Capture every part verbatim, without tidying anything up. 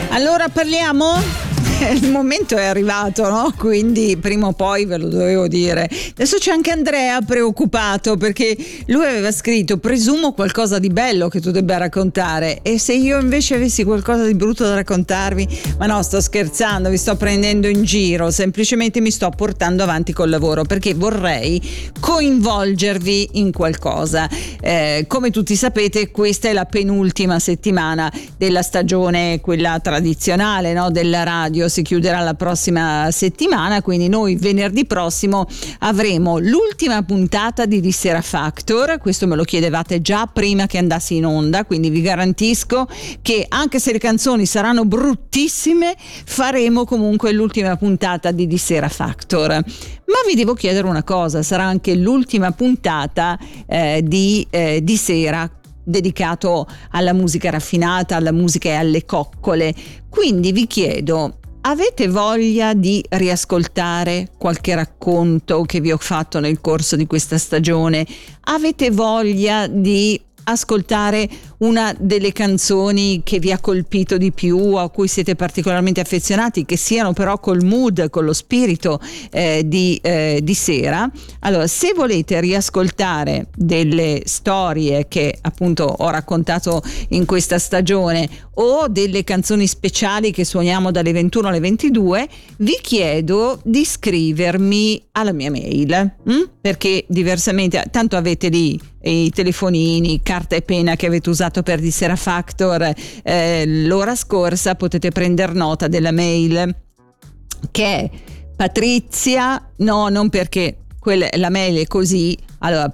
Allora parliamo? Il momento è arrivato, no? Quindi prima o poi ve lo dovevo dire. Adesso c'è anche Andrea preoccupato perché lui aveva scritto: presumo qualcosa di bello che tu debba raccontare, e se io invece avessi qualcosa di brutto da raccontarvi? Ma no, sto scherzando, vi sto prendendo in giro, semplicemente mi sto portando avanti col lavoro perché vorrei coinvolgervi in qualcosa. Eh, come tutti sapete, questa è la penultima settimana della stagione, quella tradizionale, no? Della radio. Si chiuderà la prossima settimana, quindi noi venerdì prossimo avremo l'ultima puntata di Di Sera Factor. Questo me lo chiedevate già prima che andassi in onda, quindi vi garantisco che anche se le canzoni saranno bruttissime faremo comunque l'ultima puntata di Di Sera Factor. Ma vi devo chiedere una cosa: sarà anche l'ultima puntata eh, di eh, Di Sera dedicato alla musica raffinata, alla musica e alle coccole. Quindi vi chiedo: avete voglia di riascoltare qualche racconto che vi ho fatto nel corso di questa stagione? Avete voglia di ascoltare una delle canzoni che vi ha colpito di più, a cui siete particolarmente affezionati, che siano però col mood, con lo spirito eh, di, eh, di sera? Allora, se volete riascoltare delle storie che appunto ho raccontato in questa stagione o delle canzoni speciali che suoniamo dalle ventuno alle ventidue, vi chiedo di scrivermi alla mia mail, hm? Perché diversamente tanto avete lì i telefonini, carta e penna che avete usato per Di Sera Factor eh, l'ora scorsa. Potete prendere nota della mail che è Patrizia, no, non perché quella, la mail è così. Allora,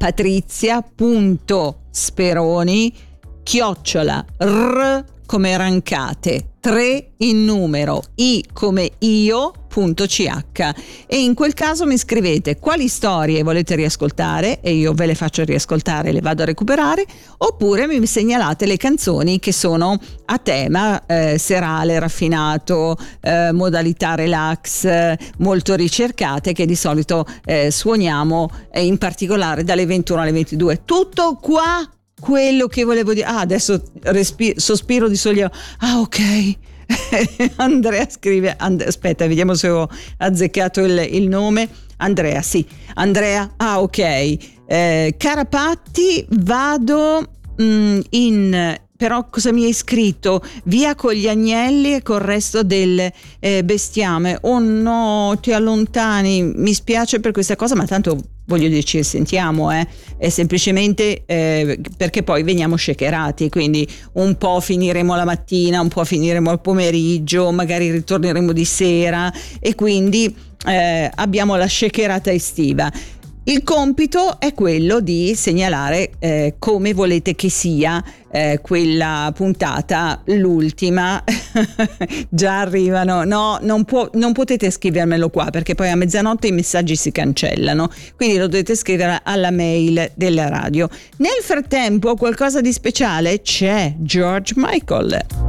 patrizia.speroni chiocciola r come rancate, tre in numero, i come io punto ch, e in quel caso mi scrivete quali storie volete riascoltare e io ve le faccio riascoltare, le vado a recuperare, oppure mi segnalate le canzoni che sono a tema eh, serale, raffinato, eh, modalità relax, eh, molto ricercate, che di solito eh, suoniamo eh, in particolare dalle ventuno alle ventidue. Tutto qua quello che volevo dire. Ah, adesso respiro, sospiro di sollievo. Ah, ok. Andrea scrive, and- aspetta, vediamo se ho azzeccato il, il nome. Andrea, sì, Andrea, ah ok. eh, Carapatti, vado mh, in, però cosa mi hai scritto? Via con gli agnelli e col resto del eh, bestiame. Oh no, ti allontani, mi spiace per questa cosa, ma tanto voglio dire, ci sentiamo, eh? È semplicemente eh, perché poi veniamo shakerati, quindi un po' finiremo la mattina, un po' finiremo il pomeriggio, magari ritorneremo di sera, e quindi eh, abbiamo la shakerata estiva. Il compito è quello di segnalare eh, come volete che sia eh, quella puntata, l'ultima. Già arrivano, no, non, può, non potete scrivermelo qua perché poi a mezzanotte i messaggi si cancellano, quindi lo dovete scrivere alla mail della radio. Nel frattempo qualcosa di speciale c'è: George Michael.